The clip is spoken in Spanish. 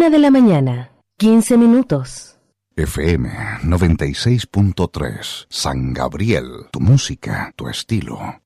1:00 15 minutos. FM 96.3, San Gabriel, tu música, tu estilo.